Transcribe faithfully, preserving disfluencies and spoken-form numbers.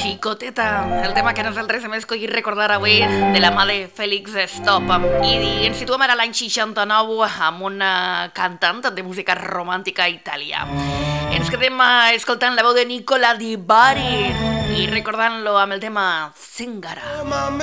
Xicoteta, el tema que nosaltres hem escollit recordar avui de la mà de Félix Stop. I ens situem ara l'any seixanta-nou amb una cantant de música romàntica italià. Ens quedem escoltant la veu de Nicola Di Bari i recordant-lo amb el tema Zingara.